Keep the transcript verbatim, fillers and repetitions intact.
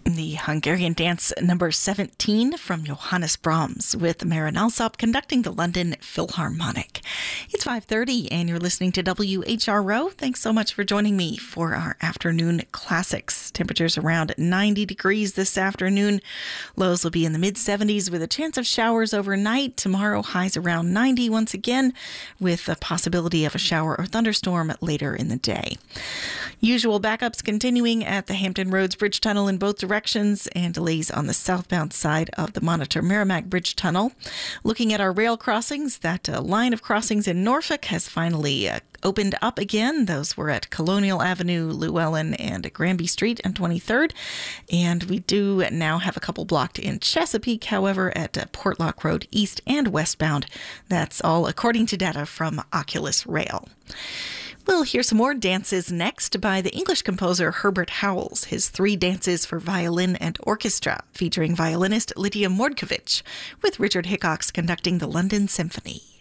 The Hungarian dance number seventeen from Johannes Brahms with Maren Alsop conducting the London Philharmonic. It's five thirty and you're listening to W H R O. Thanks so much for joining me for our afternoon classics. Temperatures around ninety degrees this afternoon. Lows will be in the mid seventies with a chance of showers overnight. Tomorrow highs around ninety once again with the possibility of a shower or thunderstorm later in the day. Usual backups continuing at the Hampton Roads Bridge Tunnel in both directions and delays on the southbound side of the Monitor Merrimack Bridge Tunnel. Looking at our rail crossings, that uh, line of crossings in Norfolk has finally uh, opened up again. Those were at Colonial Avenue, Llewellyn, and Granby Street and twenty-third. And we do now have a couple blocked in Chesapeake, however, at uh, Portlock Road east and westbound. That's all according to data from Oculus Rail. We'll hear some more dances next by the English composer Herbert Howells, his three dances for violin and orchestra, featuring violinist Lydia Mordkovich, with Richard Hickox conducting the London Symphony.